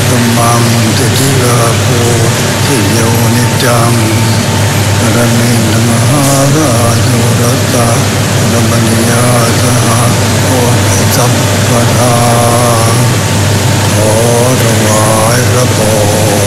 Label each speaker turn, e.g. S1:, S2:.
S1: ธัมมังติติราโภติโยนิจังนรณินมหาราโยรัตตะนมณิยาสหโอสัพพทา